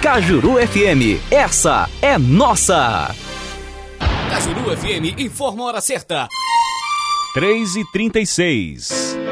Cajuru FM, essa é nossa. Cajuru FM informa a hora certa. 3h36.